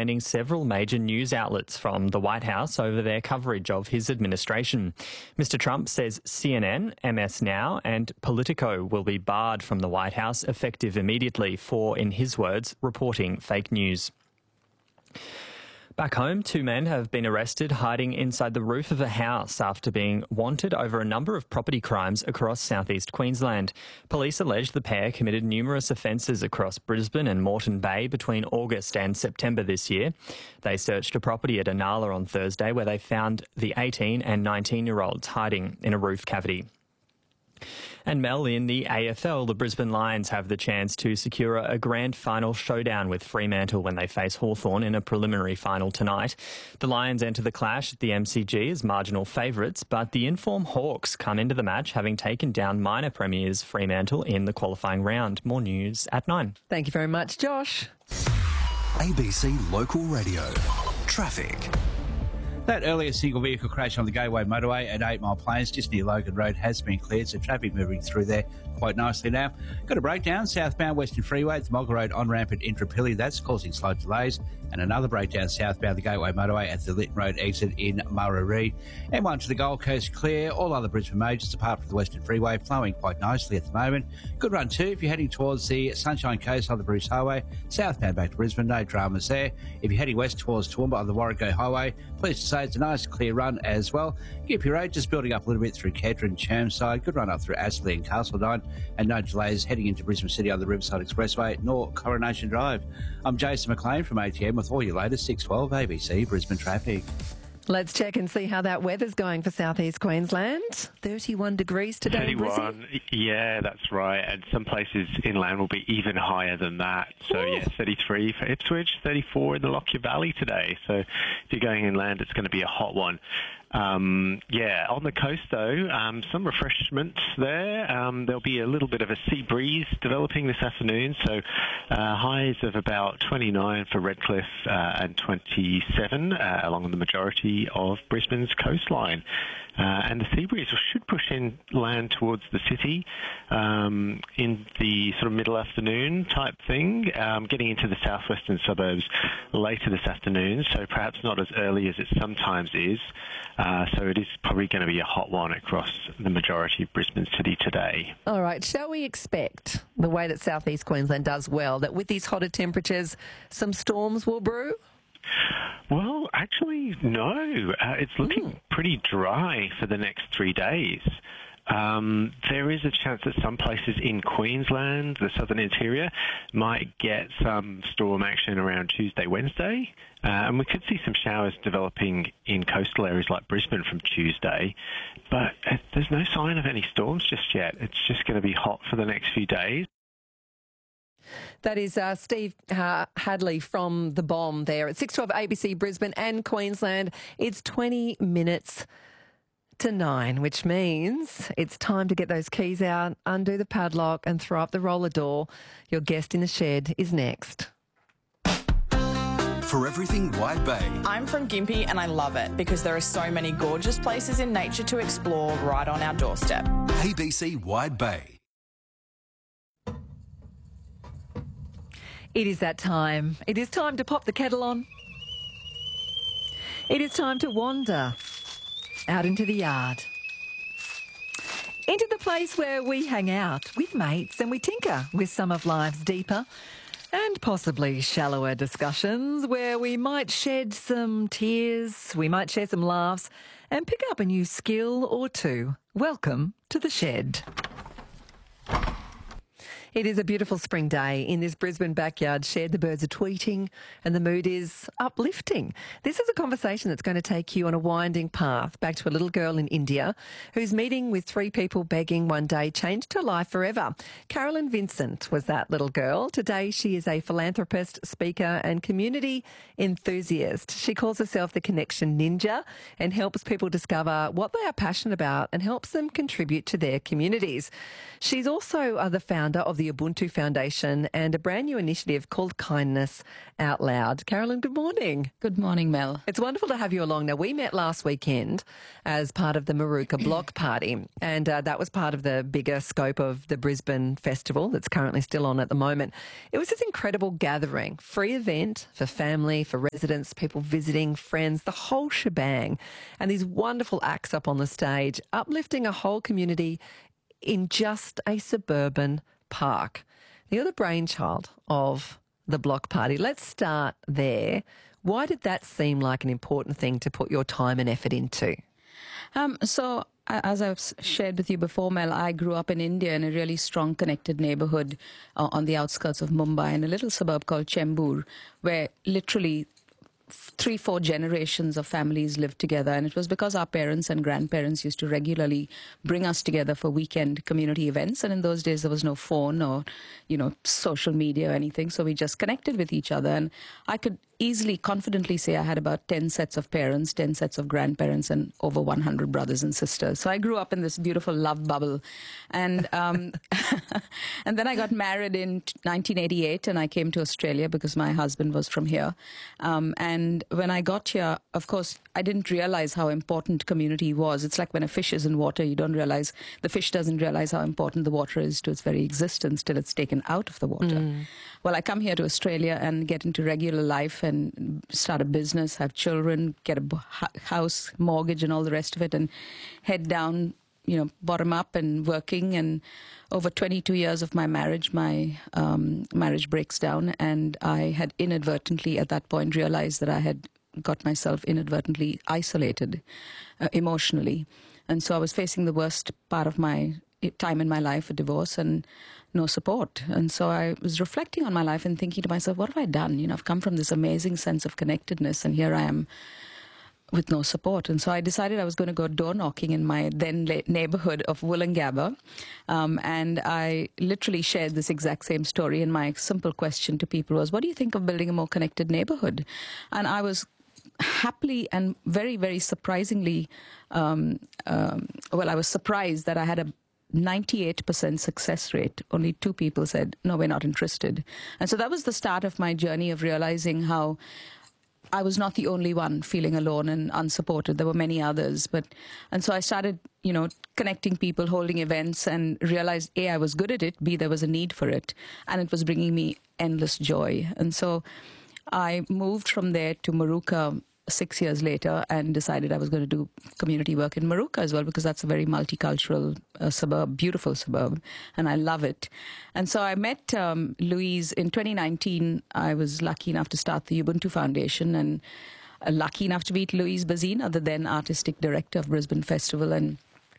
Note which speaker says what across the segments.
Speaker 1: banning several major news outlets from the White House over their coverage of his administration. Mr. Trump says CNN, MS Now and Politico will be barred from the White House effective immediately for, in his words, reporting fake news. Back home, 2 men have been arrested hiding inside the roof of a house after being wanted over a number of property crimes across southeast Queensland. Police allege the pair committed numerous offences across Brisbane and Moreton Bay between August and September this year. They searched a property at Inala on Thursday where they found the 18 and 19-year-olds hiding in a roof cavity. And Mel, in the AFL, the Brisbane Lions have the chance to secure a grand final showdown with Fremantle when they face Hawthorn in a preliminary final tonight. The Lions enter the clash at the MCG as marginal favourites, but the in-form Hawks come into the match having taken down minor premiers Fremantle in the qualifying round. More news at 9.
Speaker 2: Thank you very much, Josh.
Speaker 3: ABC Local Radio. Traffic.
Speaker 4: That earlier single vehicle crash on the Gateway Motorway at 8 Mile Plains, just near Logan Road, has been cleared, so traffic moving through there quite nicely now. Got a breakdown southbound Western Freeway at the Mulga Road on-ramp at Intrapilli. That's causing slow delays. And another breakdown southbound the Gateway Motorway at the Lytton Road exit in Murray. M1 to the Gold Coast clear. All other Brisbane majors apart from the Western Freeway flowing quite nicely at the moment. Good run too if you're heading towards the Sunshine Coast on the Bruce Highway. Southbound back to Brisbane, no dramas there. If you're heading west towards Toowoomba on the Warrego Highway, pleased to say it's a nice clear run as well. Gippy Road just building up a little bit through Kedron, Chermside. Good run up through Ashley and Castledine. And no delays heading into Brisbane City on the Riverside Expressway nor Coronation Drive. I'm Jason McLean from ATM with all your latest 612 ABC Brisbane traffic.
Speaker 2: Let's check and see how that weather's going for southeast Queensland. 31 degrees today in Brisbane.
Speaker 5: Yeah, that's right. And some places inland will be even higher than that. So, yeah, 33 for Ipswich, 34 in the Lockyer Valley today. So if you're going inland, it's going to be a hot one. Yeah, on the coast, though, some refreshments there. There'll be a little bit of a sea breeze developing this afternoon, so highs of about 29 for Redcliffe and 27 along the majority of Brisbane's coastline. And the sea breeze should push inland towards the city in the sort of middle afternoon type thing, getting into the southwestern suburbs later this afternoon, so perhaps not as early as it sometimes is. So it is probably going to be a hot one across the majority of Brisbane City today.
Speaker 2: All right, shall we expect, the way that southeast Queensland does well, that with these hotter temperatures, some storms will brew?
Speaker 5: Well, actually, no. It's looking pretty dry for the next 3 days. There is a chance that some places in Queensland, the southern interior, might get some storm action around Tuesday, Wednesday. And we could see some showers developing in coastal areas like Brisbane from Tuesday. But there's no sign of any storms just yet. It's just going to be hot for the next few days.
Speaker 2: That is Steve Hadley from The Bomb there at 612 ABC Brisbane and Queensland. It's 20 minutes to 9, which means it's time to get those keys out, undo the padlock and throw up the roller door. Your guest in the shed is next.
Speaker 3: For everything Wide Bay.
Speaker 6: I'm from Gympie and I love it because there are so many gorgeous places in nature to explore right on our doorstep.
Speaker 3: ABC Wide Bay.
Speaker 2: It is that time. It is time to pop the kettle on. It is time to wander out into the yard. Into the place where we hang out with mates and we tinker with some of life's deeper and possibly shallower discussions, where we might shed some tears, we might share some laughs and pick up a new skill or two. Welcome to The Shed. It is a beautiful spring day in this Brisbane backyard shed. The birds are tweeting and the mood is uplifting. This is a conversation that's going to take you on a winding path back to a little girl in India whose meeting with 3 people begging one day changed her life forever. Carolyn Vincent was that little girl. Today she is a philanthropist, speaker and community enthusiast. She calls herself the Connection Ninja and helps people discover what they are passionate about and helps them contribute to their communities. She's also the founder of the the Ubuntu Foundation and a brand new initiative called Kindness Out Loud. Carolyn, good morning.
Speaker 7: Good morning, Mel.
Speaker 2: It's wonderful to have you along. Now, we met last weekend as part of the Maruka Block Party, and that was part of the bigger scope of the Brisbane Festival that's currently still on at the moment. It was this incredible gathering, free event for family, for residents, people visiting, friends, the whole shebang, and these wonderful acts up on the stage, uplifting a whole community in just a suburban park. You're the brainchild of the Block Party. Let's start there. Why did that seem like an important thing to put your time and effort into?
Speaker 7: So, as I've shared with you before, Mel, I grew up in India in a really strong connected neighborhood on the outskirts of Mumbai in a little suburb called Chembur, where literally 3-4 generations of families lived together, and it was because our parents and grandparents used to regularly bring us together for weekend community events. And in those days there was no phone or social media or anything, so we just connected with each other. And I could easily, confidently say I had about 10 sets of parents, 10 sets of grandparents, and over 100 brothers and sisters. So I grew up in this beautiful love bubble. And and then I got married in 1988, and I came to Australia because my husband was from here. And when I got here, of course, I didn't realize how important community was. It's like when a fish is in water, you don't realize, the fish doesn't realize how important the water is to its very existence till it's taken out of the water. Well, I come here to Australia and get into regular life and start a business, have children, get a house, mortgage and all the rest of it, and head down, bottom up and working. And over 22 years of my marriage marriage breaks down, and I had inadvertently at that point realized that I had got myself inadvertently isolated emotionally. And so I was facing the worst part of my time in my life, a divorce, and no support. And so I was reflecting on my life and thinking to myself, what have I done? I've come from this amazing sense of connectedness, and here I am with no support. And so I decided I was going to go door knocking in my then neighborhood of Woolloongabba. And I literally shared this exact same story. And my simple question to people was, what do you think of building a more connected neighborhood? And I was happily and very, very surprisingly, I was surprised that I had a 98% success rate. Only 2 people said, no, we're not interested. And so that was the start of my journey of realizing how I was not the only one feeling alone and unsupported. There were many others. And so I started, connecting people, holding events, and realized, A, I was good at it, B, there was a need for it, and it was bringing me endless joy. And so I moved from there to Maruka 6 years later and decided I was going to do community work in Maruka as well, because that's a very multicultural suburb, beautiful suburb, and I love it. And so I met Louise in 2019. I was lucky enough to start the Ubuntu Foundation, and lucky enough to meet Louise Bazina, the then artistic director of Brisbane Festival, and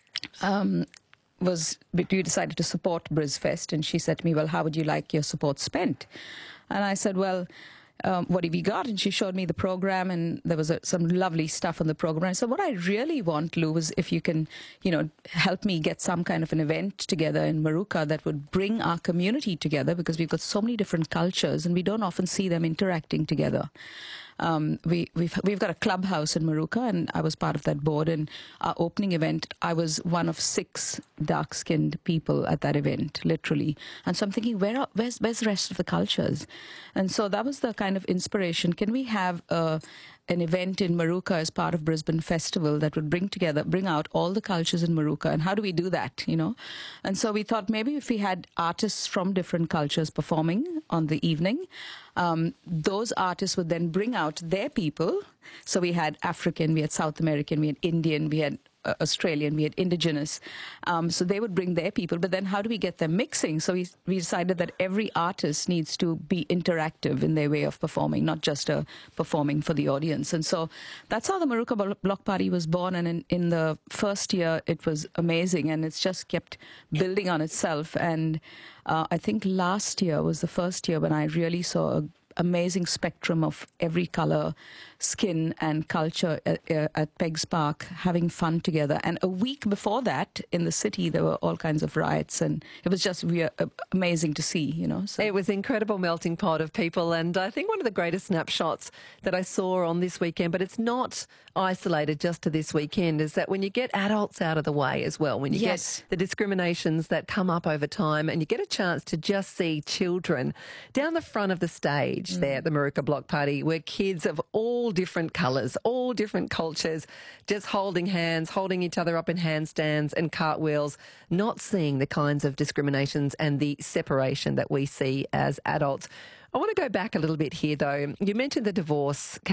Speaker 7: we decided to support BrisFest, and she said to me, well, how would you like your support spent? And I said, well, what have you got? And she showed me the program, and there was some lovely stuff on the program. So what I really want, Lou, is if you can, help me get some kind of an event together in Maruka that would bring our community together, because we've got so many different cultures and we don't often see them interacting together. We've got a clubhouse in Maruka, and I was part of that board. And our opening event, I was one of 6 dark-skinned people at that event, literally. And so I'm thinking, where's the rest of the cultures? And so that was the kind of inspiration. Can we have an event in Maruka as part of Brisbane Festival that would bring out all the cultures in Maruka? And how do we do that, And so we thought maybe if we had artists from different cultures performing on the evening, those artists would then bring out their people. So we had African, we had South American, we had Indian, we had Australian, we had Indigenous. So they would bring their people, but then how do we get them mixing? So we decided that every artist needs to be interactive in their way of performing, not just performing for the audience. And so that's how the Maruka Block Party was born. And in the first year, it was amazing, and it's just kept building on itself. And I think last year was the first year when I really saw amazing spectrum of every colour, skin and culture at Peggs Park, having fun together. And a week before that, in the city, there were all kinds of riots, and it was just amazing to see, you know. So.
Speaker 2: It was an incredible melting pot of people, and I think one of the greatest snapshots that I saw on this weekend, but it's not isolated just to this weekend, is that when you get adults out of the way as well, when you get the discriminations that come up over time, and you get a chance to just see children down the front of the stage there at the Maruka Block Party, where kids of all different colours, all different cultures, just holding hands, holding each other up in handstands and cartwheels, not seeing the kinds of discriminations and the separation that we see as adults. I want to go back a little bit here, though. You mentioned the divorce